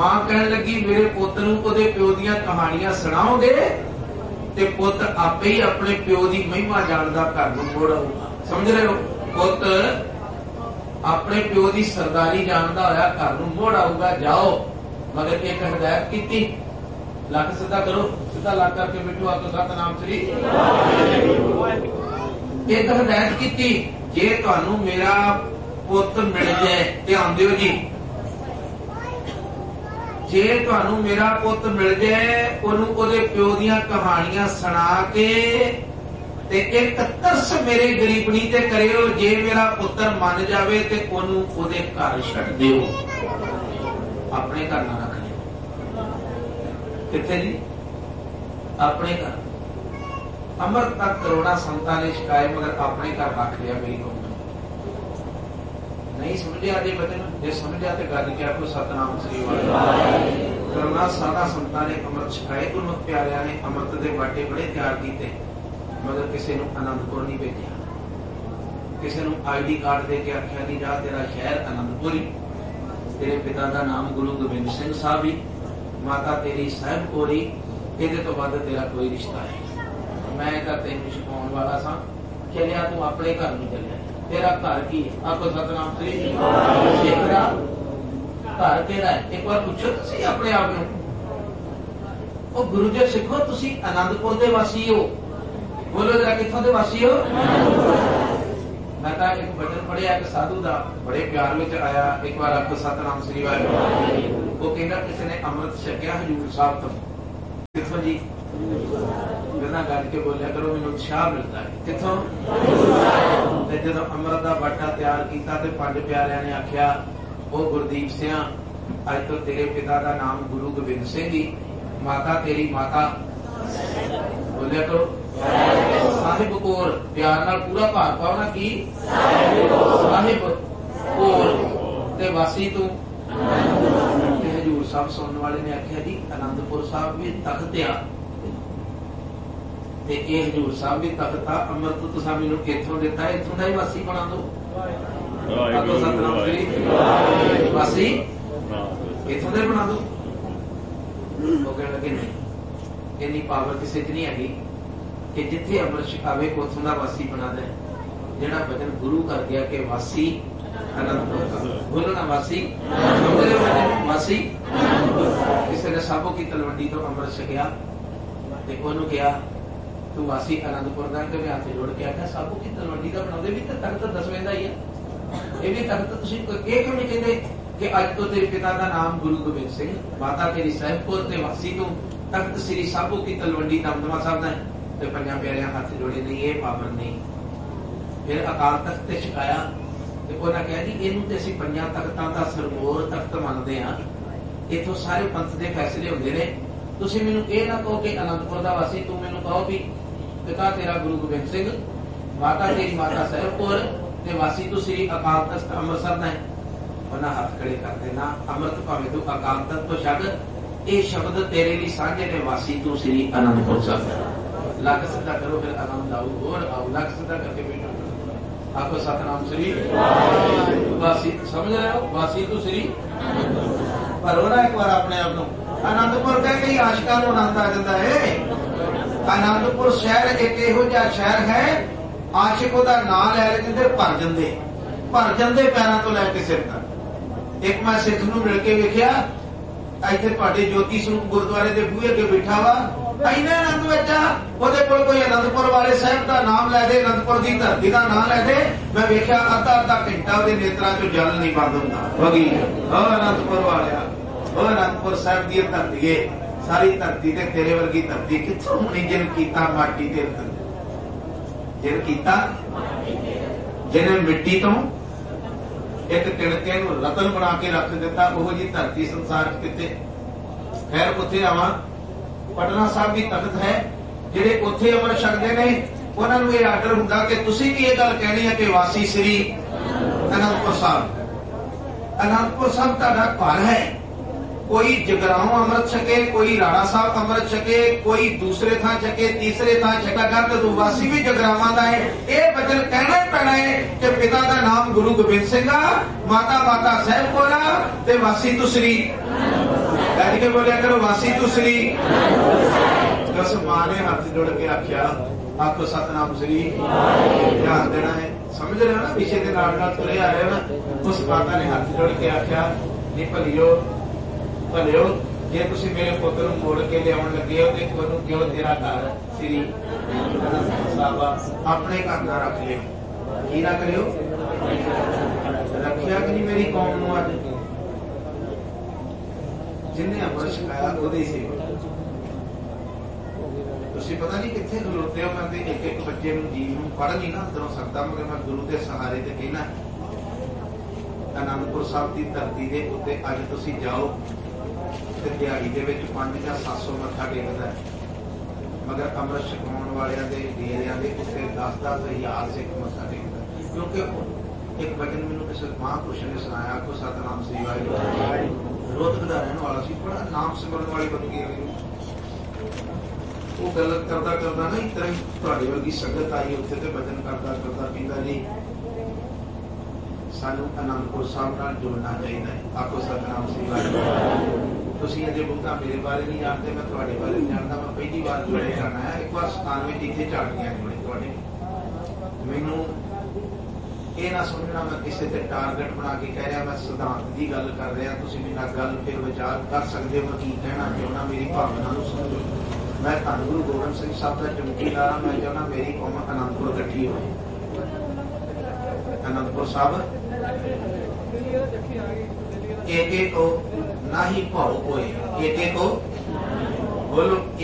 मां कहन लगी मेरे पुत नूं ओहदे प्यो दीयां कहानियां सुणाओगे ते पुत आपे ही अपने प्यो की महिमा जानदा घर नूं मोड़ आऊगा। समझ रहे हो? पुत अपने प्यो की सरदारी जानदा होया घर नूं मोड़ आऊगा। जाओ मगर एक हिदायत की, लक सीधा करो, सीधा लक करके बैठो, आको सतनाम श्री। एक हिदायत की, जे तुहानू मेरा पुत मिल जाए, ध्यान दिओ जी, जे तुहानू मेरा पुत मिल जाए ओनू ओदे प्यो दीयां कहानियां सुना के ते एक तरस मेरे गरीबनी ते करियो। जे मेरा पुत्र मन जावे ते ओनू ओदे घर छड्ड दिओ, अपने घर ना रख लिओ। किथे जी? अपने घर। अमृत तक करोड़ा संतां ने छकाए मगर अपने घर रख लिया। मेरी कौम नहीं समझिया जे बचन, जे समझिया तो गल क्या को सतनाम श्री वाहिगुरू। करोड़ा साधा संतां ने अमृत छकाए, गुरमुख प्यारिਆਂ ने अमृत के बाटे बड़े तैयार किए मगर किसी नूं आनंदपुर नहीं भेजा, किसी नूं ID कार्ड दे के आख्या नहीं जा तेरा शहर आनंदपुर ही, तेरे पिता का नाम गुरु गोबिंद सिंह साहब ही, माता तेरी साहिब कौरी, ये तो बाद तेरा कोई रिश्ता है। मैं तेन छुपाने वाला सा, चलिया तू अपने घर में चलिया। तेरा घर की आपको सतनाम श्री तेरा घर तेरा है। एक बार पूछो तुसी अपने आप को, गुरु जी सिखो तुसी आनंदपुर के वासी हो, बोलो जरा कितों के वासी हो? मैं एक वचन पढ़िया एक साधु का बड़े प्यार में आया, एक बार आपको सतनाम श्री वाहिगुरू। वो कहना किसी ने अमृत छकिया हजूर साहब तो, कितों जी? बिना गल के बोलिया करो, मैनूं उत्साह मिलता है। कितों? जो अमृत का बाटा तैयार किया तो पंज प्यारिਆਂ ने आख्या, ओ गुरदीप सिंह अज तो तेरे पिता का नाम गुरु गोबिंद सिंह जी, माता तेरी माता बोलिया करो साहिब कौर, प्यार नाल पूरा भार पाओ ना की साहिब कौर ते वासी तू। हजूर साहब सुनने वाले ने आख्या जी आनंदपुर साहब भी तख्त आ ते ये हजूर साहब भी तख्त आ, अमृत तुसां मैनूं कित्थों दिता है, इत्थों दा ही वासी बना दो। वासी इत्थों दे बना दो। वो कहण लगे नहीं, इन्नी पावर किसी च नहीं हैगी कि जिथे अमृत छकावे उथों दा वासी बना दे। जिहड़ा वचन गुरु कर गया कि वासी आनंदपुर का, बोलो ना वासी, वासी। किसी ने साबो की तलवंडी तो अमृत छकिया ते ओनू कहा तू वासी आनंदपुर का, के हाथ जोड़ के आख्या साबो की तलवंडी का बनाते भी तो तख्त दसवें दा ही है, ये भी तख्त तुसीं ये क्यों नहीं कहते कि अज तो तेरे पिता का नाम गुरु गोबिंद सिंह, माता तेरी साहिब कौर ते वासी तू तख्त श्री साबो की तलवंडी दमदमा साहब दा है। तो पंजा प्यारिਆਂ हाथ जोड़े नहीं, ये पावर नहीं। फिर अकाल तख्त ते छकाया ते उन्हां कहा जी इहनूं ते असीं पंजां तख्तां दा सरमोर तख्त मनदे हां, इथों सारे पंथ दे फैसले हुंदे ने। तुसीं मैनूं इह ना कहो कि आनंदपुर दा वासी, तू मैनूं कहो भी पिता तेरा गुरु गोबिंद सिंह, माता तेरी माता साहिब कौर ते वासी तू श्री अकाल तख्त अंमृतसर दा है। उन्हां हाथ खड़े कर देना, अमृत भावें तू अकाल तख्त तो छड्ड, ये शब्द तेरे लिए साझे ने, वासी तू श्री आनंदपुर साहब। लक सीधा करो फिर आनंद आओ, और आओ लक सीधा करके बैठो, आपको सतनाम श्री वासी। समझ रहे हो? वासी तू श्री भरो ना एक बार अपने आप को। आनंदपुर कह के आशिकां नूं आनंद आ जाता है। आनंदपुर शहर एक इहो जिहा शहर है, आशिक उहदा नाम लै लेंदे भर जांदे पैरां तो लैके सिर तक। एक मैं सिख नूं मिल के वेखिया, इत्थे तुहाडे ज्योति स्वरूप गुरुद्वारे दे बूहे अगे बैठा वा, इन्ने आनंद विच आ, ओहदे कोल कोई आनंदपुर वाले साहिब दा नाम लै दे, आनंदपुर दी धरती दा नाम लै दे, मैं वेखिया अद्धा घंटा ओहदे नेत्रां चों जल नहीं बंद हुंदा। वगी ओ आनंदपुर वालिया, ओ आनंदपुर साहिब दी धरती है, सारी धरती ते तेरे वर्गी धरती कित्थों होनी जिन कीता माटी ते जिन कीता, जिन्हें मिट्टी तो एक तिड़के नूं रतन बना के रख दिता, ओहो जी धरती संसार किते। खैर उत्थे आवां, पटना साहब भी तख्त है, जिहड़े उत्थे अमृत छकदे ने उन्हां नूं इह आर्डर हुंदा कि तुसीं भी इह गल कहणी है कि वासी श्री आनंदपुर साहब। आनंदपुर साहब तुहाडा घर है, कोई जगराओं अमृत छके, कोई राणा साहब अमृत छके, कोई दूसरे थां छके, तीसरे थां छकेगा, तो वासी भी जगरावां दा है। यह वचन कहना ही पैना है कि पिता का नाम गुरु गोबिंद सिंह, माता साहिब कौर ते वासी तू श्री गज के बोलिया करो वासी तू श्री। उस मां ने हाथ जोड़ के आख्या आखो सतनाम श्री। ध्यान देना है, समझ रहे हो ना, विषय के नाल नाल तुरे आ रहे हो ना। उस माता ने हाथ जोड़ के आख्या नी भलियो भलियो, जे तुसीं मेरे पुੱਤ ਨੂੰ मोड़ के लियाउण लगे हो तो तुहानूं क्यों तेरा घर श्री अपने घर ना रख लियो। की रख लियो? रखिया कि नहीं मेरी कौम नूं? अज जिन्हें अमृत छकाया ਉਹਦੇ सेवक ਤੁਸੀਂ पता नहीं कितने खलोते हो। मैं एक एक बच्चे जीव ਨੂੰ पढ़ नहीं ना अंदरों सकता, मगर मैं गुरु के सहारे ते कहना आनंदपुर साहब की धरती के उत्ते अज तुसीं जाओ ते दिहाड़ी दे विच 500 ਜਾਂ 700 मत्था टेकदा, मगर अमृत छकाउण वालियां दे डेरियां दे उत्ते 10-10 हज़ार सिख मत्था टेकदा। क्योंकि एक वचन मैनूं किसी महापुरुष ने सुनाया को सतनाम श्री वाहिगुरू रोहतक दा रहण वाला सी, बड़ा नाम सिमरन वाली बंदगी है। वो गल करदा करदा ना इस तरह तुहाडे वर्गी संगत आई उत्थे ते वचन करदा करदा कहंदा जी सानू आनंदपुर साहब नाल जुड़ना चाहिए। आखो सतनाम श्री वाहिगुरू। तुसीं अजे बहुता मेरे बारे नहीं जानते, मैं तुहाडे बारे नहीं जानता। मैं पहली बार जुड़े जाना है, एक बार स्थान में इत्थे झाड़ियां जुड़े तुहाडे। मैनू ये ना समझना मैं किसी ते टारगेट बना के कह रहा, मैं सिद्धांत की गल कर रहा। तुसीं मेरे नाल गल फिर विचार कर सकते हो, मैं की कहना चाहुंदा, मेरी भावना नूं समझो। मैं धन गुरु गोबिंद सिंह साहब का चौकीदार हाँ। मैं चाहना मेरी कौम आनंदपुर इकट्ठी होए। आनंदपुर साहब एक एक को ना ही भाव होए, एक एक को बोलो